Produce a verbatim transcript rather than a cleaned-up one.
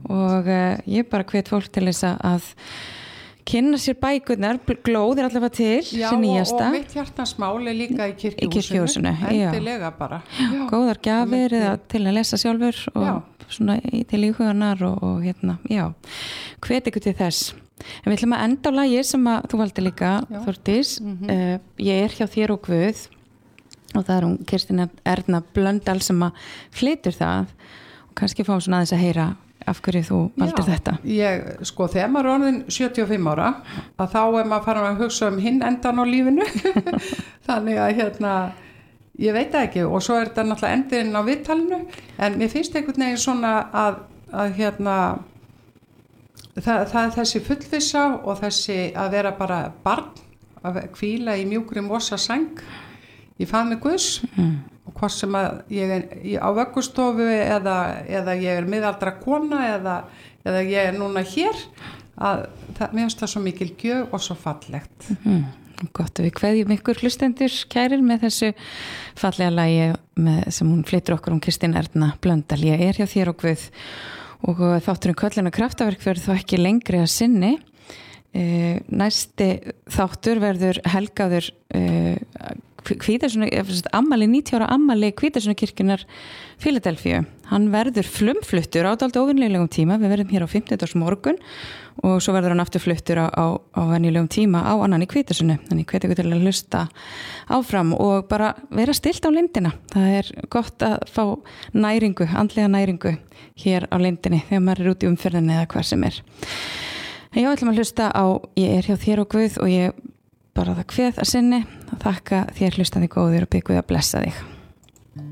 og uh, ég bara hvet fólk til þess að kynna sér bækurnar, Glóð er allavega til já, sem nýjasta. Já, og mitt hjartans mál er líka í kirkjuhúsinu, í kirkjuhúsinu endilega bara. Já, góðar gjafir eða til að lesa sjálfur og já. Svona til íhugunar og, og hérna, já, hvet ykkur til þess. En við ætlum að enda á lagi sem að þú valdi líka, já. Þórdís, mm-hmm. uh, ég er hjá þér og Guð og það er hún Kristín Erna Blöndal sem að flytur það og kannski fáum svona aðeins að heyra af hverju þú valdir þetta. Ég, sko, þegar maður er orðin sjötíu og fimm ára að þá er maður farin að hugsa um hinn endan á lífinu þannig að hérna ég veit það ekki og svo er þetta náttúrulega endurinn á viðtalinu en mér finnst einhvern veginn svona að, að hérna það, það er þessi fullvissa og þessi að vera bara barn að hvíla í mjúkri mosa sæng í faðmi Guðs mm. og hvort sem að ég er á vöggustofu eða, eða ég er miðaldra kona eða, eða ég er núna hér að það, mér finnst það svo mikil gjöf og svo fallegt. Mm. Gott að við kveðjum ykkur hlustendur kærir með þessu fallega lagi með, sem hún flytur okkur um Kristín Erna Blöndal. Ég er hjá þér og Guð og þátturinn Köllun og kraftaverk verður þá ekki lengri að sinni. Uh, næsti þáttur verður helgaður uh, ammali, níutíu ára ammali Hvítasunukirkjunnar Fíladelfíu. Hann verður flumfluttur á dálítið óvenjulegum tíma. Við verðum hér á fimmtudags morgun og svo verður hann aftur fluttur á, á, á venjulegum tíma á annan í Hvítasunu. Þannig hvet ykkur til að hlusta áfram og bara vera stilt á lindina. Það er gott að fá næringu, andlega næringu hér á lindinni þegar maður er út í umferðinni eða hvað sem er. En ég ætlum að hlusta á Ég er hjá þér og Guð og ég bara það kveð að sinni að þakka þér hlustandi góður og bið Guð að blessa þig.